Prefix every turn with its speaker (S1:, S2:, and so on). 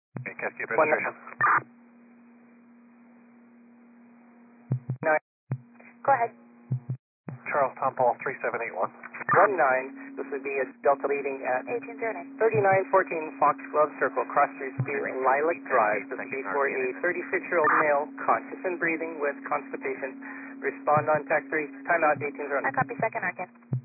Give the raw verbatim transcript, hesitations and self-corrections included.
S1: Okay, Cascade
S2: One
S1: registration.
S2: nine. Go ahead.
S1: Charles Tom Paul three seven eight one.
S2: One nine. This would be a Delta leading at
S3: eighteen zero nine.
S2: thirty-nine fourteen Fox Glove Circle, Cross Street Street, Lilac Drive. This would be for a thirty-six-year-old male, conscious and breathing with constipation. Respond on tech three. Timeout eighteen zero
S3: I
S2: nine.
S3: copy second, Arkin.